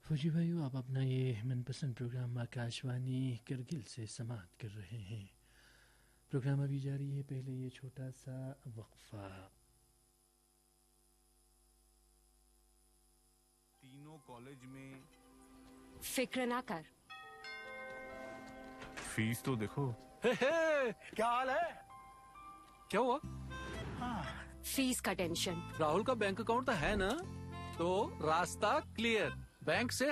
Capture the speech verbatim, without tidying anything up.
फौजी भाइयों, आप अपना ये मनपसंद प्रोग्राम आकाशवाणी करगिल से समाप्त कर रहे हैं। प्रोग्राम अभी जारी है, पहले ये छोटा सा वक्फा। तीनों कॉलेज में फिक्र ना कर, फीस तो देखो। हे हे, क्या हाल है? क्या हुआ? फीस का टेंशन। राहुल का बैंक अकाउंट तो है ना, तो रास्ता क्लियर। बैंक से